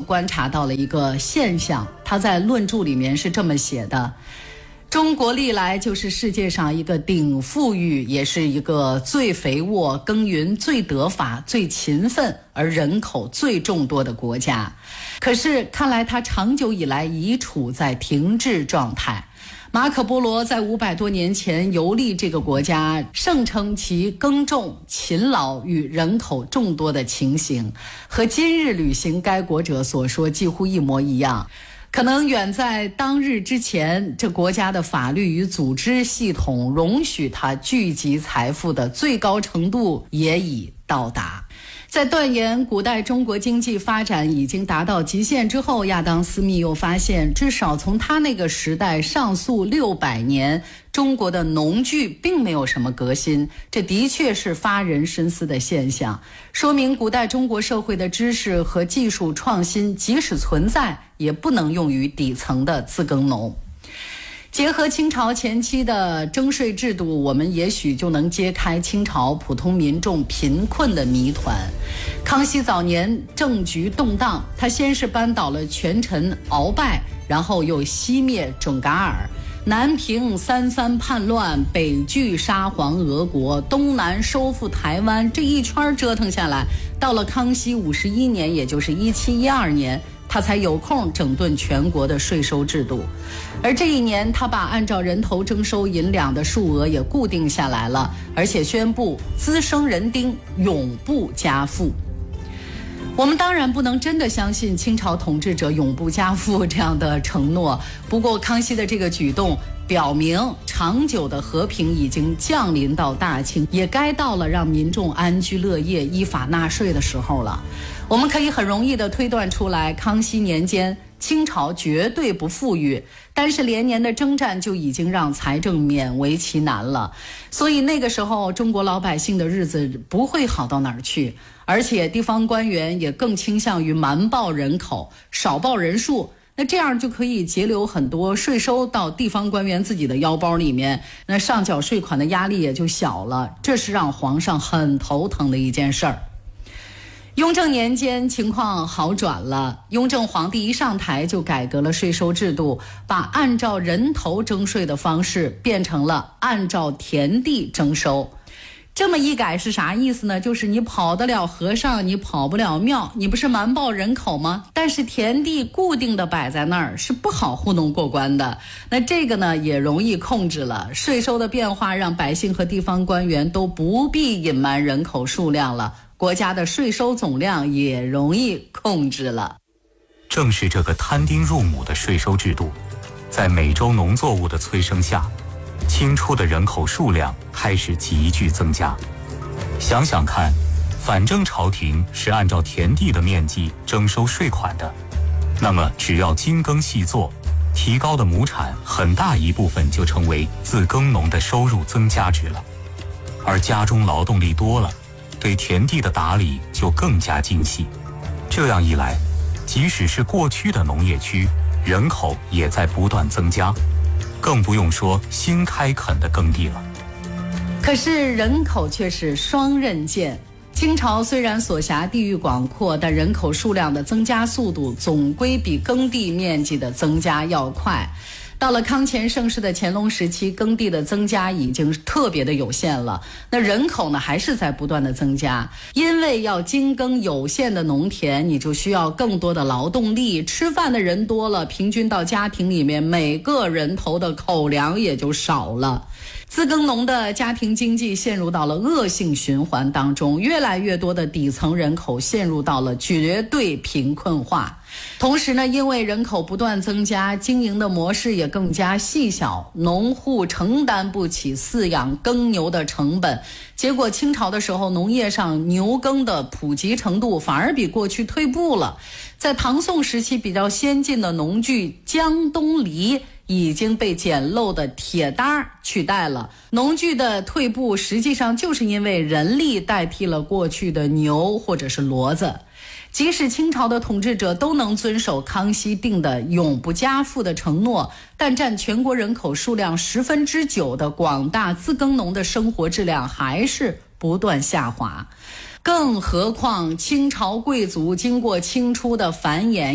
观察到了一个现象，他在论著里面是这么写的：中国历来就是世界上一个顶富裕，也是一个最肥沃、耕耘最得法、最勤奋而人口最众多的国家。可是看来它长久以来已处在停滞状态。马可波罗在500多年前游历这个国家，盛称其耕种、勤劳与人口众多的情形，和今日旅行该国者所说几乎一模一样。可能远在当日之前，这国家的法律与组织系统容许它聚集财富的最高程度也已到达。在断言古代中国经济发展已经达到极限之后，亚当·斯密又发现，至少从他那个时代上溯600年，中国的农具并没有什么革新，这的确是发人深思的现象，说明古代中国社会的知识和技术创新即使存在，也不能用于底层的自耕农。结合清朝前期的征税制度，我们也许就能揭开清朝普通民众贫困的谜团。康熙早年政局动荡，他先是扳倒了权臣鳌拜，然后又熄灭准噶尔，南平3番叛乱，北拒沙皇俄国，东南收复台湾，这一圈折腾下来，到了康熙51年，也就是1712年，他才有空整顿全国的税收制度。而这一年，他把按照人头征收银两的数额也固定下来了，而且宣布滋生人丁，永不加赋。我们当然不能真的相信清朝统治者永不加赋这样的承诺，不过康熙的这个举动表明长久的和平已经降临到大清，也该到了让民众安居乐业、依法纳税的时候了。我们可以很容易地推断出来，康熙年间清朝绝对不富裕，但是连年的征战就已经让财政勉为其难了，所以那个时候中国老百姓的日子不会好到哪儿去，而且地方官员也更倾向于瞒报人口、少报人数，那这样就可以节流很多税收到地方官员自己的腰包里面，那上缴税款的压力也就小了，这是让皇上很头疼的一件事儿。雍正年间情况好转了，雍正皇帝一上台就改革了税收制度，把按照人头征税的方式变成了按照田地征收。这么一改是啥意思呢？就是你跑得了和尚，你跑不了庙，你不是瞒报人口吗？但是田地固定的摆在那儿是不好糊弄过关的，那这个呢也容易控制了。税收的变化让百姓和地方官员都不必隐瞒人口数量了，国家的税收总量也容易控制了。 正是这个摊丁入亩的税收制度，在美洲农作物的催生下，清初的人口数量开始急剧增加。想想看，反正朝廷是按照田地的面积征收税款的，那么只要精耕细作，提高的亩产很大一部分就成为自耕农的收入增加值了。而家中劳动力多了，对田地的打理就更加精细。这样一来，即使是过去的农业区，人口也在不断增加，更不用说新开垦的耕地了。 可是人口却是双刃剑，清朝虽然所辖地域广阔，但人口数量的增加速度总归比耕地面积的增加要快。到了康乾盛世的乾隆时期，耕地的增加已经特别的有限了，那人口呢还是在不断的增加。因为要精耕有限的农田，你就需要更多的劳动力，吃饭的人多了，平均到家庭里面每个人头的口粮也就少了。自耕农的家庭经济陷入到了恶性循环当中，越来越多的底层人口陷入到了绝对贫困化。同时呢，因为人口不断增加，经营的模式也更加细小，农户承担不起饲养耕牛的成本，结果清朝的时候，农业上牛耕的普及程度反而比过去退步了。在唐宋时期比较先进的农具江东犁已经被简陋的铁搭取代了。农具的退步实际上就是因为人力代替了过去的牛或者是骡子。即使清朝的统治者都能遵守康熙定的永不加赋的承诺，但占全国人口数量9%的广大自耕农的生活质量还是不断下滑。更何况清朝贵族经过清初的繁衍